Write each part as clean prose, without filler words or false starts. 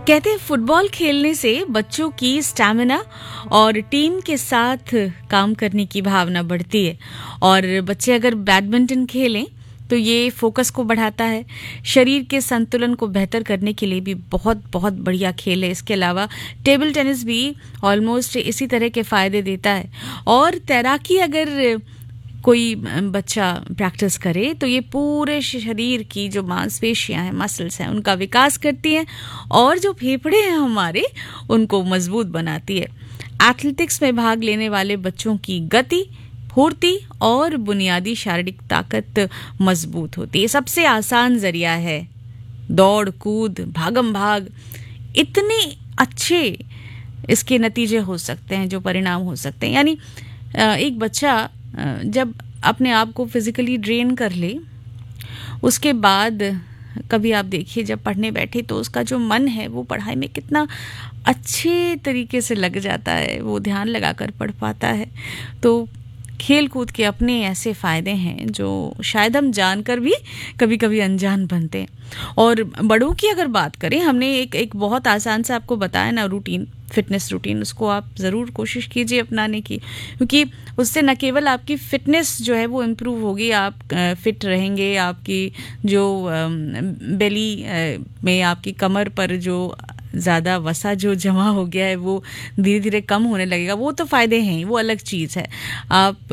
कहते हैं फुटबॉल खेलने से बच्चों की स्टैमिना और टीम के साथ काम करने की भावना बढ़ती है। और बच्चे अगर बैडमिंटन खेलें तो ये फोकस को बढ़ाता है। शरीर के संतुलन को बेहतर करने के लिए भी बहुत बहुत बढ़िया खेल है। इसके अलावा टेबल टेनिस भी ऑलमोस्ट इसी तरह के फ़ायदे देता है। और तैराकी अगर कोई बच्चा प्रैक्टिस करे तो ये पूरे शरीर की जो मांसपेशियां हैं, मसल्स हैं, उनका विकास करती हैं और जो फेफड़े हैं हमारे, उनको मजबूत बनाती है। एथलेटिक्स में भाग लेने वाले बच्चों की गति, फुर्ती और बुनियादी शारीरिक ताकत मजबूत होती है। सबसे आसान जरिया है दौड़ कूद, भागम भाग। इतने अच्छे इसके नतीजे हो सकते हैं, जो परिणाम हो सकते हैं। यानी एक बच्चा जब अपने आप को फिजिकली ड्रेन कर ले, उसके बाद कभी आप देखिए जब पढ़ने बैठे तो उसका जो मन है वो पढ़ाई में कितना अच्छे तरीके से लग जाता है, वो ध्यान लगाकर पढ़ पाता है। तो खेल कूद के अपने ऐसे फ़ायदे हैं जो शायद हम जानकर भी कभी कभी अनजान बनते हैं। और बड़ों की अगर बात करें, हमने एक बहुत आसान से आपको बताया ना रूटीन, फिटनेस रूटीन, उसको आप ज़रूर कोशिश कीजिए अपनाने की, क्योंकि उससे न केवल आपकी फिटनेस जो है वो इम्प्रूव होगी, आप फिट रहेंगे, आपकी जो बेली में, आपकी कमर पर जो ज़्यादा वसा जो जमा हो गया है वो धीरे धीरे कम होने लगेगा। वो तो फ़ायदे हैं, वो अलग चीज़ है। आप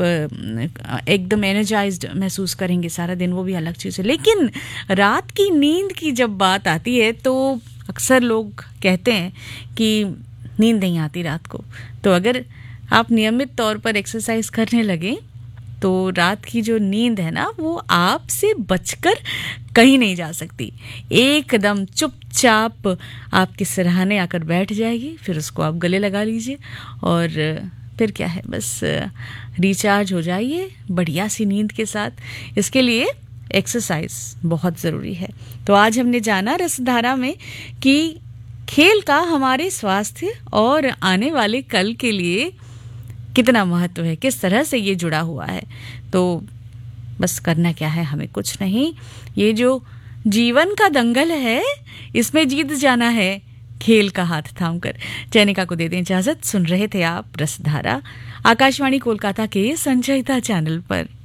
एकदम एनर्जाइज्ड महसूस करेंगे सारा दिन, वो भी अलग चीज़ है। लेकिन रात की नींद की जब बात आती है तो अक्सर लोग कहते हैं कि नींद नहीं आती रात को। तो अगर आप नियमित तौर पर एक्सरसाइज करने लगे तो रात की जो नींद है ना, वो आपसे बचकर कहीं नहीं जा सकती। एकदम चुपचाप आपके सिरहाने आकर बैठ जाएगी, फिर उसको आप गले लगा लीजिए और फिर क्या है, बस रिचार्ज हो जाइए बढ़िया सी नींद के साथ। इसके लिए एक्सरसाइज बहुत ज़रूरी है। तो आज हमने जाना रसधारा में कि खेल का हमारे स्वास्थ्य और आने वाले कल के लिए कितना महत्व है, किस तरह से ये जुड़ा हुआ है। तो बस करना क्या है, हमें कुछ नहीं, ये जो जीवन का दंगल है इसमें जीत जाना है खेल का हाथ थामकर। चैनिका को दे दें इजाजत। सुन रहे थे आप रसधारा, आकाशवाणी कोलकाता के संचयिता चैनल पर।